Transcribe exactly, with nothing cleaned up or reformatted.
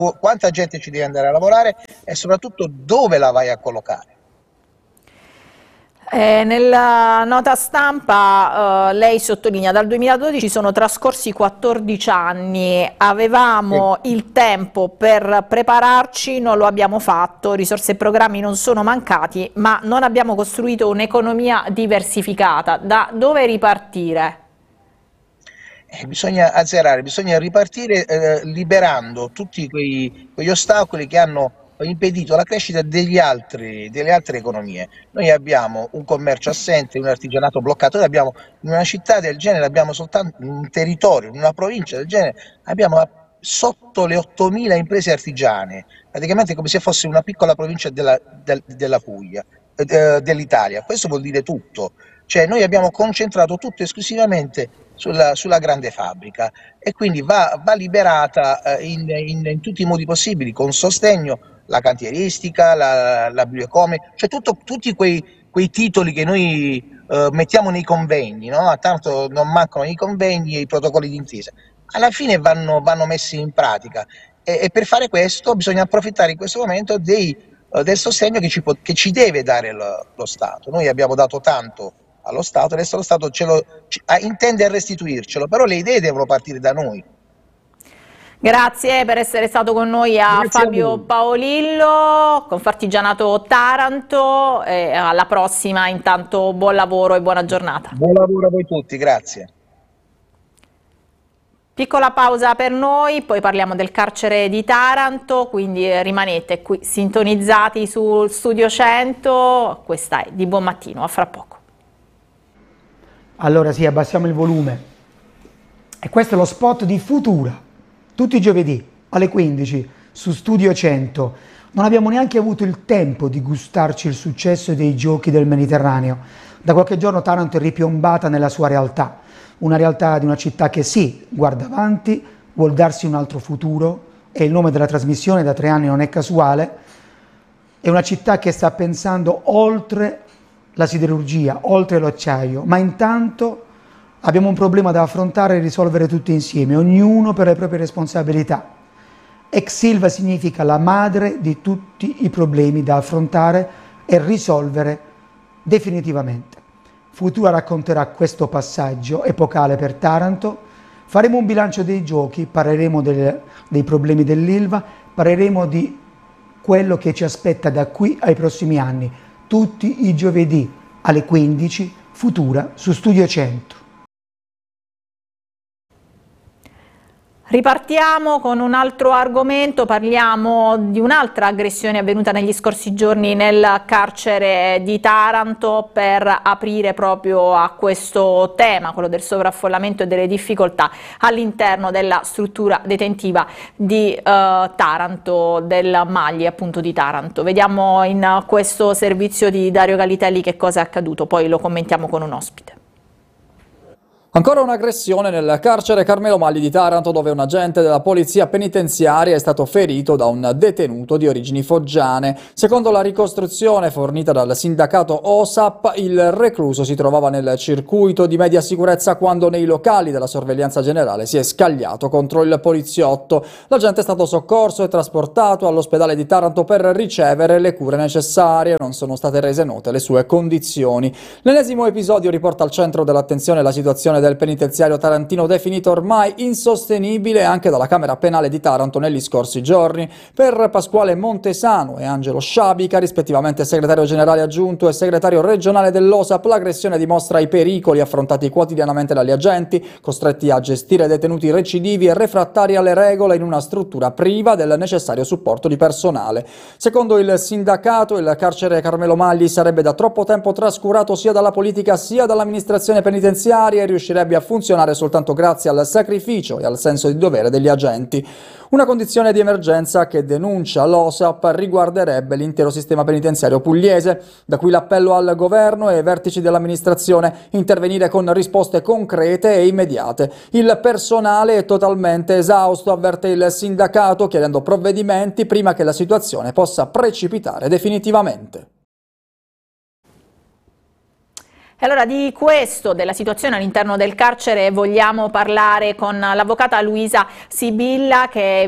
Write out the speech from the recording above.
quanta gente ci deve andare a lavorare e soprattutto dove la vai a collocare. Eh, nella nota stampa eh, lei sottolinea dal duemiladodici sono trascorsi quattordici anni, avevamo Sì. il tempo per prepararci, non lo abbiamo fatto, risorse e programmi non sono mancati, ma non abbiamo costruito un'economia diversificata. Da dove ripartire? Eh, bisogna azzerare, bisogna ripartire eh, liberando tutti quei, quegli ostacoli che hanno impedito la crescita degli altri, delle altre economie. Noi abbiamo un commercio assente, un artigianato bloccato, noi abbiamo in una città del genere, abbiamo soltanto in un territorio, in una provincia del genere, abbiamo a- sotto le ottomila imprese artigiane, praticamente come se fosse una piccola provincia della, del- della Puglia, eh, dell'Italia. Questo vuol dire tutto. Cioè noi abbiamo concentrato tutto esclusivamente sulla, sulla grande fabbrica e quindi va, va liberata eh, in, in- in tutti i modi possibili, con sostegno la cantieristica, la, la bioeconomy, cioè tutto- tutti quei, quei titoli che noi eh, mettiamo nei convegni, no? Tanto non mancano i convegni e i protocolli d'intesa. Alla fine vanno, vanno messi in pratica e, e per fare questo bisogna approfittare in questo momento dei, eh, del sostegno che ci, pot- che ci deve dare lo, lo Stato. Noi abbiamo dato tanto allo Stato, adesso lo Stato ce lo, ci- ah, intende restituircelo, però le idee devono partire da noi. Grazie per essere stato con noi a Grazie a Fabio voi. Paolillo, Confartigianato Taranto, e alla prossima, intanto buon lavoro e buona giornata. Buon lavoro a voi tutti, grazie. Piccola pausa per noi, poi parliamo del carcere di Taranto, quindi rimanete qui sintonizzati sul Studio cento, questa è Di Buon Mattino, a fra poco. Allora sì, abbassiamo il volume. E questo è lo spot di Futura. Tutti i giovedì alle quindici su Studio cento. Non abbiamo neanche avuto il tempo di gustarci il successo dei giochi del Mediterraneo. Da qualche giorno Taranto è ripiombata nella sua realtà. Una realtà di una città che sì, guarda avanti, vuol darsi un altro futuro, e il nome della trasmissione da tre anni non è casuale. È una città che sta pensando oltre la siderurgia, oltre l'acciaio, ma intanto abbiamo un problema da affrontare e risolvere tutti insieme, ognuno per le proprie responsabilità. Ex Ilva significa la madre di tutti i problemi da affrontare e risolvere definitivamente. Futura racconterà questo passaggio epocale per Taranto, faremo un bilancio dei giochi, parleremo del, dei problemi dell'Ilva, parleremo di quello che ci aspetta da qui ai prossimi anni, tutti i giovedì alle quindici, Futura su Studio cento. Ripartiamo con un altro argomento, parliamo di un'altra aggressione avvenuta negli scorsi giorni nel carcere di Taranto, per aprire proprio a questo tema, quello del sovraffollamento e delle difficoltà all'interno della struttura detentiva di eh, Taranto, del Maglie appunto di Taranto. Vediamo in questo servizio di Dario Galitelli che cosa è accaduto, poi lo commentiamo con un ospite. Ancora un'aggressione nel carcere Carmelo Magli di Taranto, dove un agente della polizia penitenziaria è stato ferito da un detenuto di origini foggiane. Secondo la ricostruzione fornita dal sindacato O S A P, il recluso si trovava nel circuito di media sicurezza quando nei locali della sorveglianza generale si è scagliato contro il poliziotto. L'agente è stato soccorso e trasportato all'ospedale di Taranto per ricevere le cure necessarie. Non sono state rese note le sue condizioni. L'ennesimo episodio riporta al centro dell'attenzione la situazione del penitenziario tarantino, definito ormai insostenibile anche dalla Camera Penale di Taranto negli scorsi giorni. Per Pasquale Montesano e Angelo Sciabica, rispettivamente segretario generale aggiunto e segretario regionale dell'O S A P, l'aggressione dimostra i pericoli affrontati quotidianamente dagli agenti, costretti a gestire detenuti recidivi e refrattari alle regole in una struttura priva del necessario supporto di personale. Secondo il sindacato, il carcere Carmelo Magli sarebbe da troppo tempo trascurato sia dalla politica sia dall'amministrazione penitenziaria e riuscirebbe a funzionare soltanto grazie al sacrificio e al senso di dovere degli agenti. Una condizione di emergenza che, denuncia l'O S A P, riguarderebbe l'intero sistema penitenziario pugliese, da cui l'appello al governo e ai vertici dell'amministrazione: intervenire con risposte concrete e immediate. Il personale è totalmente esausto, avverte il sindacato, chiedendo provvedimenti prima che la situazione possa precipitare definitivamente. E allora di questo, della situazione all'interno del carcere, vogliamo parlare con l'avvocata Luisa Sibilla, che